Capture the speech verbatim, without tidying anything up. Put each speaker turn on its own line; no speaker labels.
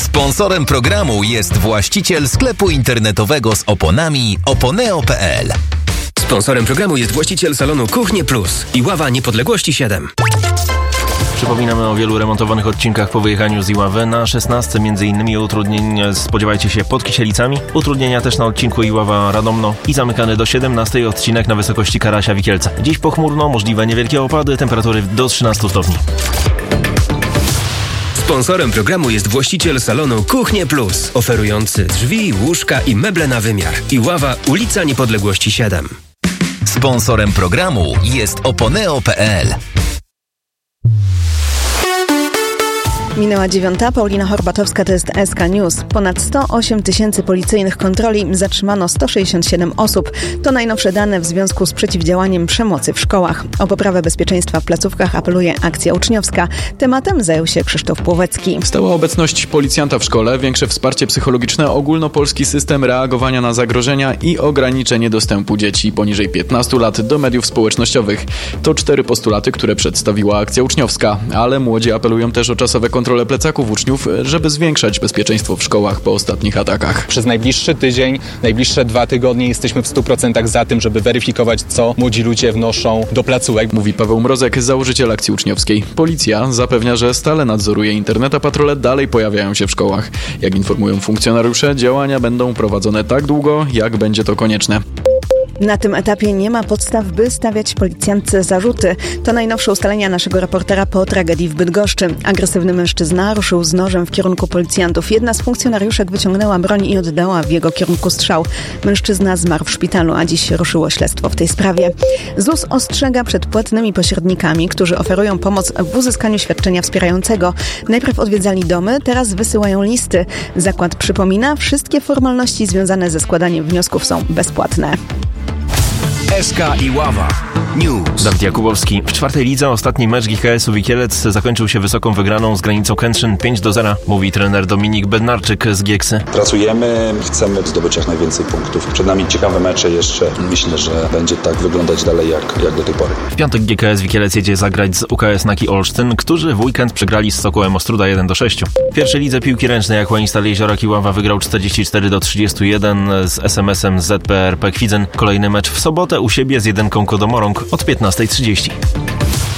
Sponsorem programu jest właściciel sklepu internetowego z oponami oponeo kropka p l.
Sponsorem programu jest właściciel salonu Kuchnie Plus Iława Niepodległości siedem.
Przypominamy o wielu remontowanych odcinkach po wyjechaniu z Iławy. Na szesnastce między innymi utrudnień spodziewajcie się pod Kisielicami. Utrudnienia też na odcinku Iława-Radomno i zamykany do siedemnastej odcinek na wysokości Karasia-Wikielce. Dziś pochmurno, możliwe niewielkie opady, temperatury do trzynastu stopni.
Sponsorem programu jest właściciel salonu Kuchnie Plus, oferujący drzwi, łóżka i meble na wymiar. Iława, ulica Niepodległości siedem.
Sponsorem programu jest oponeo kropka p l.
Minęła dziewiąta, Paulina Horbatowska, to jest S K News. Ponad sto osiem tysięcy policyjnych kontroli, zatrzymano sto sześćdziesiąt siedem osób. To najnowsze dane w związku z przeciwdziałaniem przemocy w szkołach. O poprawę bezpieczeństwa w placówkach apeluje Akcja Uczniowska. Tematem zajął się Krzysztof Płowecki.
Stała obecność policjanta w szkole, większe wsparcie psychologiczne, ogólnopolski system reagowania na zagrożenia i ograniczenie dostępu dzieci poniżej piętnastu lat do mediów społecznościowych. To cztery postulaty, które przedstawiła Akcja Uczniowska, ale młodzi apelują też o czasowe kontrole plecaków uczniów, żeby zwiększać bezpieczeństwo w szkołach po ostatnich atakach.
Przez najbliższy tydzień, najbliższe dwa tygodnie jesteśmy w stu procentach za tym, żeby weryfikować, co młodzi ludzie wnoszą do placówek.
Mówi Paweł Mrozek, założyciel Akcji Uczniowskiej. Policja zapewnia, że stale nadzoruje internet, a patrole dalej pojawiają się w szkołach. Jak informują funkcjonariusze, działania będą prowadzone tak długo, jak będzie to konieczne.
Na tym etapie nie ma podstaw, by stawiać policjantce zarzuty. To najnowsze ustalenia naszego reportera po tragedii w Bydgoszczy. Agresywny mężczyzna ruszył z nożem w kierunku policjantów. Jedna z funkcjonariuszek wyciągnęła broń i oddała w jego kierunku strzał. Mężczyzna zmarł w szpitalu, a dziś ruszyło śledztwo w tej sprawie. Z u s ostrzega przed płatnymi pośrednikami, którzy oferują pomoc w uzyskaniu świadczenia wspierającego. Najpierw odwiedzali domy, teraz wysyłają listy. Zakład przypomina, wszystkie formalności związane ze składaniem wniosków są bezpłatne.
S K Iława News.
Dawid Jakubowski. W czwartej lidze ostatni mecz G K S-u Wikielec zakończył się wysoką wygraną z granicą Kętrzyn pięć do zera, mówi trener Dominik Bednarczyk z Gieksy.
Pracujemy, chcemy zdobyć jak najwięcej punktów. Przed nami ciekawe mecze jeszcze. Myślę, że będzie tak wyglądać dalej jak, jak do tej pory.
W piątek G K S Wikielec jedzie zagrać z U K S Naki Olsztyn, którzy w weekend przegrali z Sokołem Ostróda jeden do sześciu. W pierwszej lidze piłki ręcznej Aqua Instal Jeziorak Iława wygrał czterdzieści cztery do trzydziestu jeden z S M S-em Z P R P Kwidzyn. Kolejny mecz w sobotę u siebie z jedynką Kodomorąg od piętnastej trzydzieści.